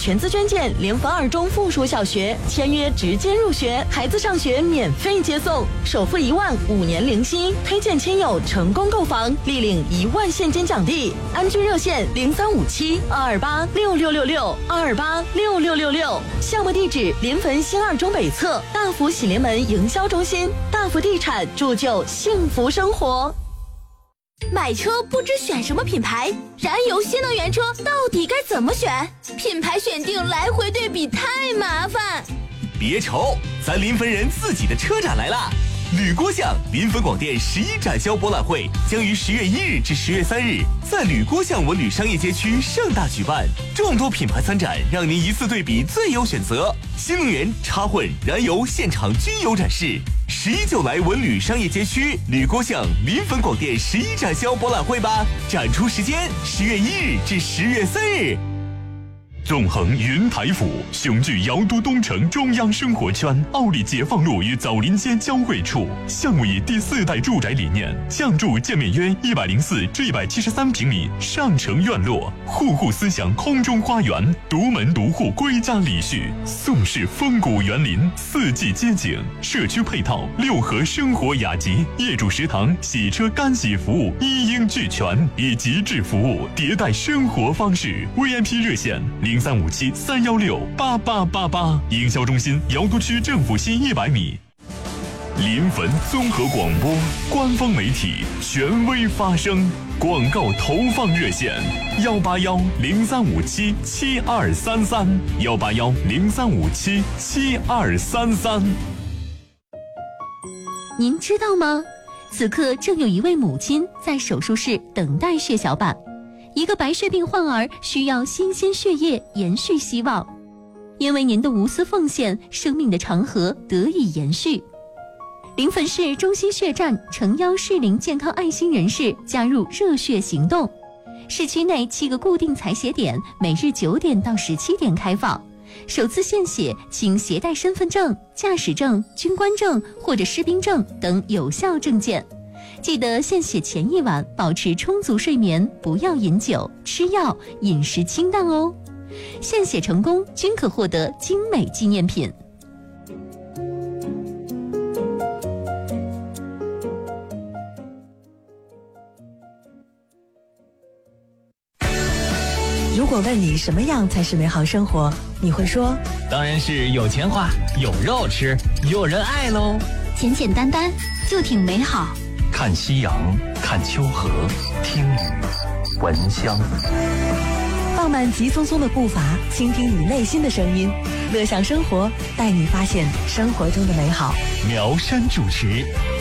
全资捐建联防二中附属小学，签约直接入学，孩子上学免费接送，首付1万，5年零息，推荐亲友成功购房，立领1万现金奖励。安居热线0357-228-6666，228-6666。项目地址：临汾新二中北侧大福喜临门营销中心，大福地产铸就幸福生活。 买车不知选什么品牌，燃油新能源车到底该怎么选？品牌选定来回对比太麻烦。 别愁，咱临汾人自己的车展来了！吕郭巷临汾广电11展销博览会将于10月1日至10月3日在吕郭巷文旅商业街区盛大举办，众多品牌参展，让您一次对比最优选择。新能源、插混、燃油现场均有展示。11就来文旅商业街区吕郭巷临汾广电11展销博览会吧！展出时间10月1日至10月3日。 纵横云台府，雄踞瑶都东城中央生活圈，奥利解放路与枣林街交汇处。项目以第4代住宅理念，降筑建面约104至173平米上城院落，户户思想空中花园，独门独户归家礼序，宋式风骨园林，4季街景，社区配套6合生活雅集，业主食堂、洗车干洗服务一应俱全，以极致服务迭代生活方式。VIP 热线0357-316-8888，营销中心瑶都区政府西100米。临汾综合广播官方媒体，权威发声。广告投放热线：181-0357-7233，181-0357-7233。 您知道吗？此刻正有一位母亲在手术室等待血小板。一个白血病患儿需要新鲜血液延续希望，因为您的无私奉献，生命的长河得以延续。临汾市中心血站诚邀适龄健康爱心人士加入热血行动。市区内7个固定采血点，每日9点到17点开放。首次献血请携带身份证、驾驶证、军官证或者士兵证等有效证件。记得献血前1晚保持充足睡眠，不要饮酒、吃药，饮食清淡哦。献血成功均可获得精美纪念品。 如果问你什么样才是美好生活，你会说， 当然是有钱花、有肉吃、有人爱喽。 简简单单就挺美好。 看夕阳，看秋荷，听雨，闻香。 放慢急匆匆的步伐，倾听你内心的声音，乐享生活，带你发现生活中的美好。 苗山主持。